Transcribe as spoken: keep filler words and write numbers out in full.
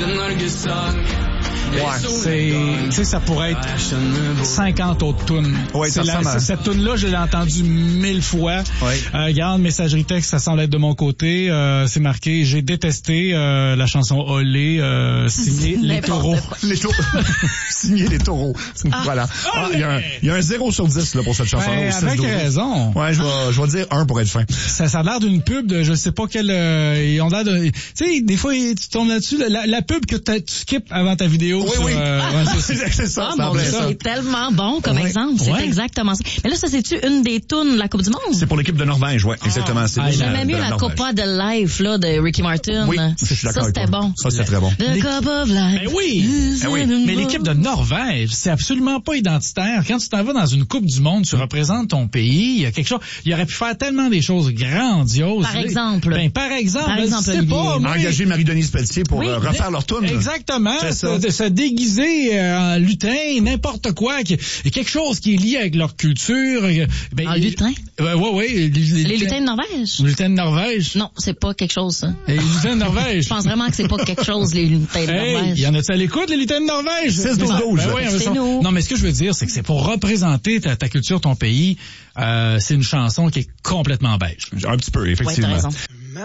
Ouais, c'est, tu sais, ça pourrait être cinquante autres tunes. Ouais, c'est ça la, ressemble à... Cette tune-là, je l'ai entendue mille fois. Ouais. Euh, regarde, messagerie texte, ça semble être de mon côté. Euh, c'est marqué, j'ai détesté euh, la chanson Olé, euh, signée Les Taureaux. Les taureaux. Signé Les Taureaux. Ah. Voilà. Ah, il y a un, il y a un zéro sur dix là, pour cette chanson-là. Ben, avec raison. Ouais, je vais, je vais dire un pour être fin. Ça, ça a l'air d'une pub de, je sais pas quelle, euh, ils ont l'air de, tu sais, des fois, tu tombes là-dessus, la, la pub que tu skippes avant ta vidéo. Oui, sur, oui. Euh, ouais, c'est, c'est ça. Ah, ça mon Dieu, ça. c'est tellement bon comme ouais. exemple. C'est ouais. exactement ça. Mais là, ça, c'est-tu une des tunes de la Coupe du Monde? C'est pour l'équipe de Norvège, ouais, exactement. C'est Ah, de, J'aimais mieux de la, la Norvège. Copa de Life, là, de Ricky Martin. Oui, je suis d'accord ça, c'était avec toi. bon. Ça, c'était très bon. The Cup of Life. Ben oui. Ben oui. Mais l'équipe de Norvège, c'est absolument pas identitaire. Quand tu t'en vas dans une Coupe du Monde, tu représentes ton pays, il y a quelque chose, il aurait pu faire tellement des choses grandioses. Par exemple. Ben, par exemple. Par exemple, je sais Olivier. pas, moi, Engager Marie-Denise Pelletier pour Oui, euh, refaire leur tourne. Exactement. C'est ça. Se, se déguiser euh, en lutin, n'importe quoi. Qui, quelque chose qui est lié avec leur culture. Ben, En lutin? Ouais, ouais, ouais. Les, Les, les lutins de Norvège? Les lutins de Norvège. Non, c'est pas quelque chose, ça. Les lutins de Norvège. Je pense vraiment que c'est pas quelque chose, les lutins de Hey, Norvège. y en a-tu à l'écoute, les lutins de Norvège? six douze douze. Ben oui, C'est sont... nous. Non, mais ce que je veux dire, c'est que c'est pour représenter ta, ta culture, ton pays, euh, c'est une chanson qui est complètement beige. Un petit peu, Ouais, effectivement. t'as raison.